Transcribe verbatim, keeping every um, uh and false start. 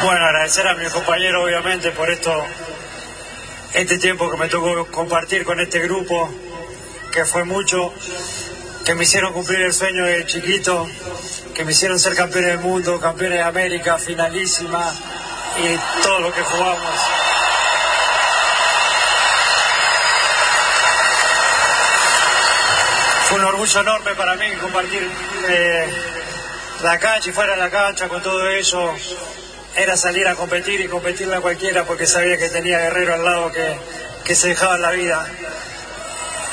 Bueno, agradecer a mi compañero obviamente por esto, este tiempo que me tocó compartir con este grupo, que fue mucho, que me hicieron cumplir el sueño de chiquito, que me hicieron ser campeones del mundo, campeones de América, finalísima y todo lo que jugamos. Fue un orgullo enorme para mí compartir eh, la cancha y fuera de la cancha con todo eso. Era salir a competir y competirle a cualquiera porque sabía que tenía guerrero al lado que, que se dejaban la vida.